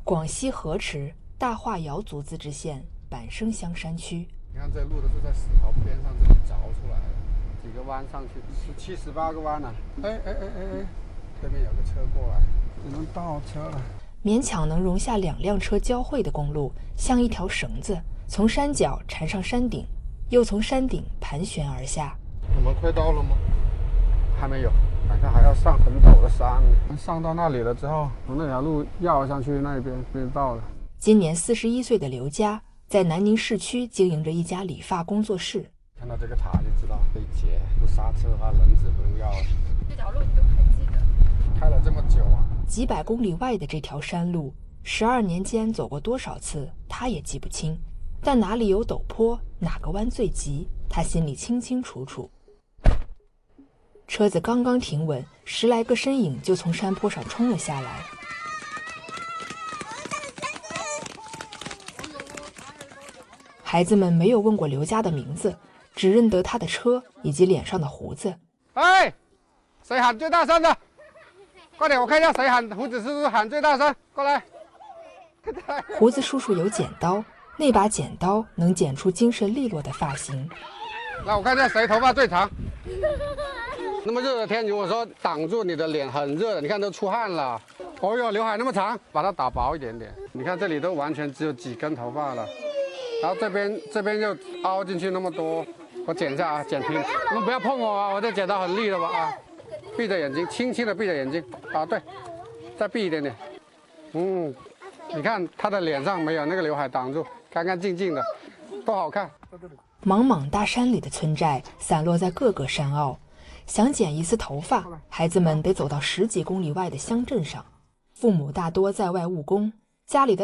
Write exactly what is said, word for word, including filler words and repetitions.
广西河池大化瑶族自治县板生乡山区。 你看这路都是在石头边上这里凿出来的，几个弯上去，十七十八个弯呢、啊。哎哎哎哎哎，这边有个车过来，只能倒车了。 勉强能容下两辆车交汇的公路，像一条绳子，从山脚缠上山顶，又从山顶盘旋而下。 我们快到了吗？还没有，好像还要上很陡的山。上到那里了之后，从那条路绕上去那边就到了。 今年四十一岁的刘佳在南宁市区经营着一家理发工作室。 看到这个塔就知道可以截，不刹车的话轮子不用要了。 这条路你都还记得？ 开了这么久啊！ 几百公里外的这条山路，十二年间走过多少次，他也记不清。但哪里有陡坡，哪个弯最急，他心里清清楚楚。车子刚刚停稳，十来个身影就从山坡上冲了下来。孩子们没有问过刘佳的名字，只认得他的车以及脸上的胡子。 哎，谁喊最大声的？快点，我看一下谁喊。胡子叔叔喊最大声，过来。 胡子叔叔有剪刀，那把剪刀能剪出精神利落的发型。 来，我看一下谁头发最长。那么热的天，如果说挡住你的脸很热的，你看都出汗了。哦哟，刘海那么长，把它打薄一点点。你看这里都完全只有几根头发了，然后这边这边又凹进去那么多，我剪一下啊，剪平。你们不要碰我啊，我这剪刀很利的吧啊。闭着眼睛，轻轻的闭着眼睛啊，对，再闭一点点。嗯，你看他的脸上没有那个刘海挡住，干干净净的，多好看。 茫茫大山里的村寨散落在各个山坳，想剪一丝头发，孩子们得走到十几公里外的乡镇上。父母大多在外务工，家里的